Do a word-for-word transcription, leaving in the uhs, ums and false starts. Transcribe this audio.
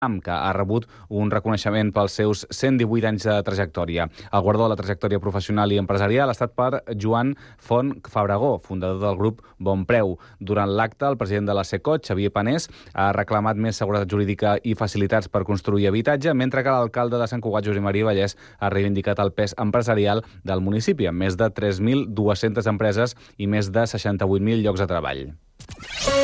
que ha rebut un reconeixement pels seus cent divuit anys de trajectòria. El guardó de la trajectòria professional i empresarial ha estat per Joan Font Fabregó, fundador del grup Bonpreu. Durant l'acte, el president de la SECOT, Xavier Panés, ha reclamat més seguretat jurídica i facilitats per construir habitatge, mentre que l'alcalde de Sant Cugat, Josep Maria Vallès, ha reivindicat el pes empresarial del municipi, amb més de tres mil dues-centes empreses i més de seixanta-vuit mil llocs de treball.